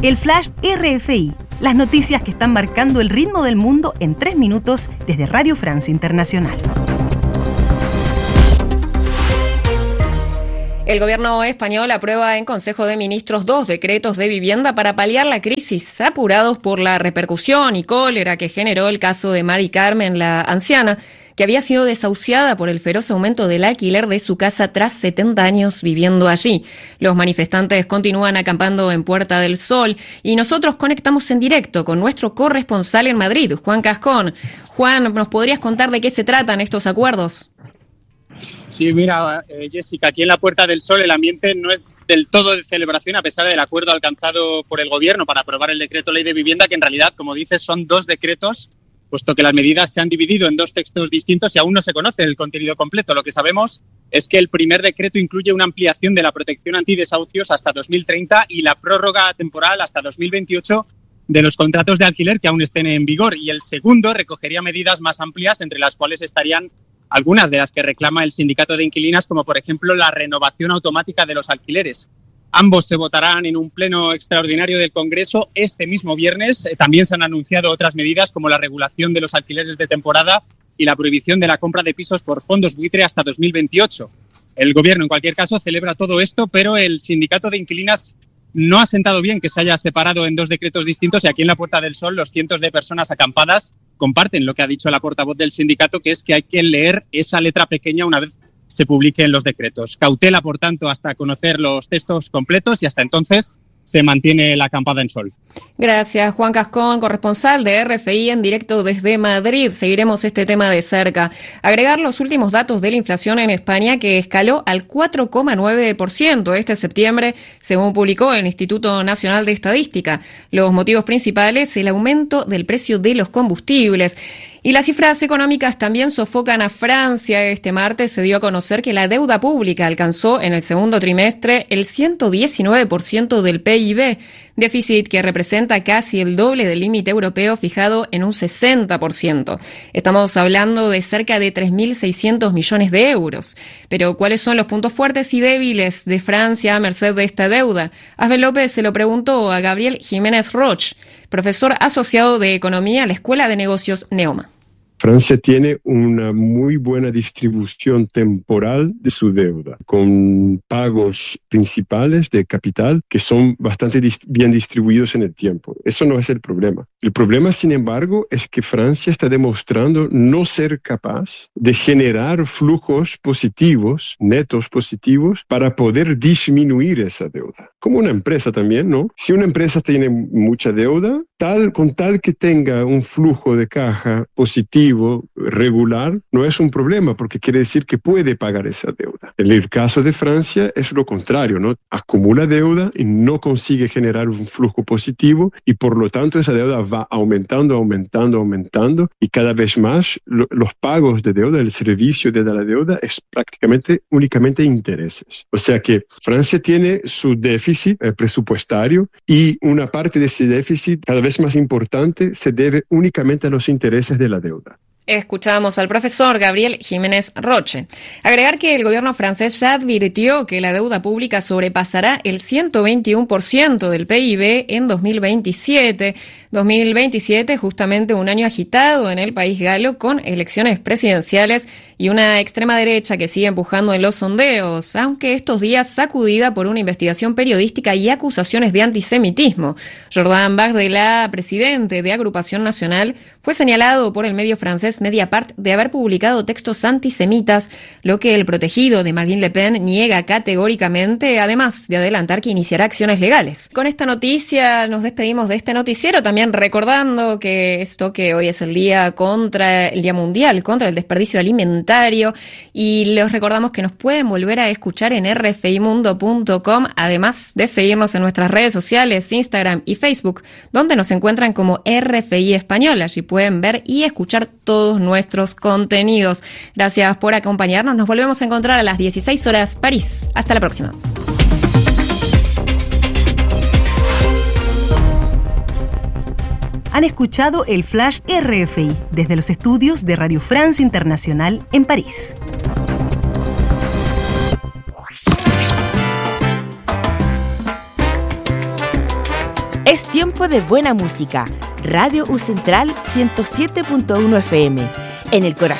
El Flash RFI, las noticias que están marcando el ritmo del mundo en 3 minutos desde Radio Francia Internacional. El gobierno español aprueba en Consejo de Ministros 2 decretos de vivienda para paliar la crisis, apurados por la repercusión y cólera que generó el caso de Mari Carmen, la anciana, que había sido desahuciada por el feroz aumento del alquiler de su casa tras 70 años viviendo allí. Los manifestantes continúan acampando en Puerta del Sol y nosotros conectamos en directo con nuestro corresponsal en Madrid, Juan Cascón. Juan, ¿nos podrías contar de qué se tratan estos acuerdos? Sí, mira, Jessica, aquí en la Puerta del Sol el ambiente no es del todo de celebración a pesar del acuerdo alcanzado por el Gobierno para aprobar el decreto ley de vivienda, que en realidad, como dices, son 2 decretos, puesto que las medidas se han dividido en 2 textos distintos y aún no se conoce el contenido completo. Lo que sabemos es que el primer decreto incluye una ampliación de la protección antidesahucios hasta 2030 y la prórroga temporal hasta 2028 de los contratos de alquiler que aún estén en vigor. Y el segundo recogería medidas más amplias, entre las cuales estarían algunas de las que reclama el sindicato de inquilinas, como por ejemplo la renovación automática de los alquileres. Ambos se votarán en un pleno extraordinario del Congreso este mismo viernes. También se han anunciado otras medidas como la regulación de los alquileres de temporada y la prohibición de la compra de pisos por fondos buitre hasta 2028. El Gobierno, en cualquier caso, celebra todo esto, pero el sindicato de inquilinas no ha sentado bien que se haya separado en 2 decretos distintos y aquí en la Puerta del Sol los cientos de personas acampadas comparten lo que ha dicho la portavoz del sindicato, que es que hay que leer esa letra pequeña una vez se publiquen los decretos. Cautela, por tanto, hasta conocer los textos completos y hasta entonces se mantiene la acampada en Sol. Gracias, Juan Cascón, corresponsal de RFI en directo desde Madrid. Seguiremos este tema de cerca. Agregar los últimos datos de la inflación en España, que escaló al 4,9% este septiembre, según publicó el Instituto Nacional de Estadística. Los motivos principales, el aumento del precio de los combustibles. Y las cifras económicas también sofocan a Francia. Este martes se dio a conocer que la deuda pública alcanzó en el segundo trimestre el 119% del PIB, déficit que representa casi el doble del límite europeo fijado en un 60%. Estamos hablando de cerca de 3.600 millones de euros. Pero, ¿cuáles son los puntos fuertes y débiles de Francia a merced de esta deuda? Asbel López se lo preguntó a Gabriel Jiménez Roch, profesor asociado de Economía a la Escuela de Negocios Neoma. Francia tiene una muy buena distribución temporal de su deuda, con pagos principales de capital que son bastante bien distribuidos en el tiempo. Eso no es el problema. El problema, sin embargo, es que Francia está demostrando no ser capaz de generar flujos positivos, netos positivos, para poder disminuir esa deuda. Como una empresa también, ¿no? Si una empresa tiene mucha deuda, con tal que tenga un flujo de caja positivo, regular, no es un problema porque quiere decir que puede pagar esa deuda. En el caso de Francia es lo contrario, ¿no? Acumula deuda y no consigue generar un flujo positivo y por lo tanto esa deuda va aumentando y cada vez más los pagos de deuda, el servicio de la deuda es prácticamente únicamente intereses. O sea que Francia tiene su déficit presupuestario y una parte de ese déficit cada vez más importante se debe únicamente a los intereses de la deuda. Escuchamos al profesor Gabriel Jiménez Roche. Agregar que el gobierno francés ya advirtió que la deuda pública sobrepasará el 121% del PIB en 2027. 2027, justamente un año agitado en el país galo con elecciones presidenciales y una extrema derecha que sigue empujando en los sondeos, aunque estos días sacudida por una investigación periodística y acusaciones de antisemitismo. Jordan Bardella, presidente de Agrupación Nacional, fue señalado por el medio francés Mediapart de haber publicado textos antisemitas, lo que el protegido de Marine Le Pen niega categóricamente, además de adelantar que iniciará acciones legales. Con esta noticia nos despedimos de este noticiero, también recordando que hoy es el Día Mundial contra el Desperdicio Alimentario, y les recordamos que nos pueden volver a escuchar en rfimundo.com, además de seguirnos en nuestras redes sociales, Instagram y Facebook, donde nos encuentran como RFI Español. Allí pueden ver y escuchar todos nuestros contenidos. Gracias por acompañarnos. Nos volvemos a encontrar a las 16 horas París. Hasta la próxima. Han escuchado el Flash RFI desde los estudios de Radio France Internacional en París. Es tiempo de buena música. Radio U Central 107.1 FM. En el corazón